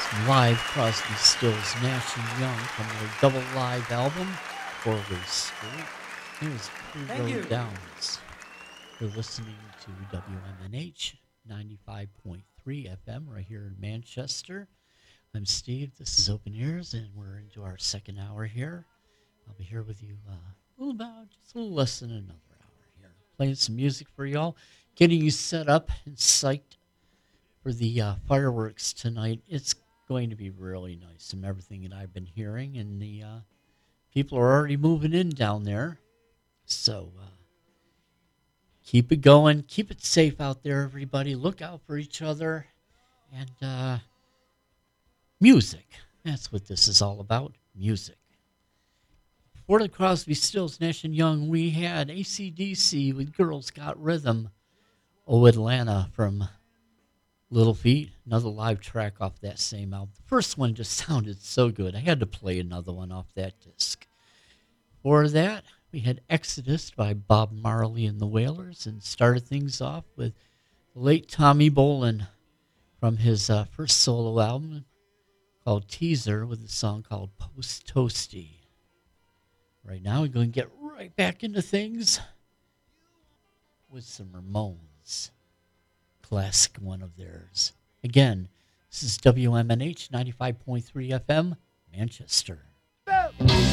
Live Crosby, Stills, Nash and Young from their double live album, Four-Way Street. Here's Pre-Road Downs. You're listening to WMNH 95.3 FM right here in Manchester. I'm Steve. This is Open Ears, and we're into our second hour here. I'll be here with you a little less than another hour here, playing some music for y'all, getting you set up and psyched for the fireworks tonight. It's going to be really nice from everything that I've been hearing, and the people are already moving in down there. So keep it going. Keep it safe out there, everybody. Look out for each other. And music. That's what this is all about, music. For the Crosby, Stills, Nash and Young, we had AC/DC with Girls Got Rhythm. Oh, Atlanta from Little Feat, another live track off that same album. The first one just sounded so good. I had to play another one off that disc. For that, we had Exodus by Bob Marley and the Wailers, and started things off with the late Tommy Bolin from his first solo album called Teaser with a song called Post Toasty. Right now, we're going to get right back into things with some Ramones. Classic one of theirs. Again, this is WMNH 95.3 FM, Manchester.